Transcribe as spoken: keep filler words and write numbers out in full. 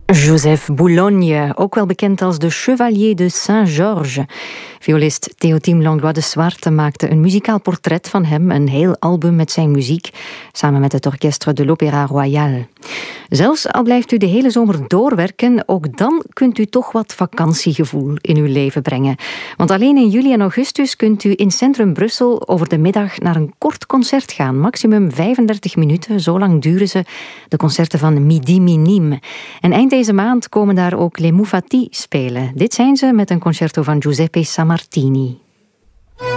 Joseph Boulogne, ook wel bekend als de Chevalier de Saint-Georges. Violist Théotime Langlois de Zwarte maakte een muzikaal portret van hem, een heel album met zijn muziek, samen met het Orchestre de l'Opéra Royal. Zelfs al blijft u de hele zomer doorwerken, ook dan kunt u toch wat vakantiegevoel in uw leven brengen. Want alleen in juli en augustus kunt u in Centrum Brussel over de middag naar een kort concert gaan. Maximum vijfendertig minuten, zo lang duren ze, de concerten van Midi Minime. En eind deze maand komen daar ook Les Moufati spelen. Dit zijn ze met een concerto van Giuseppe Sammartini.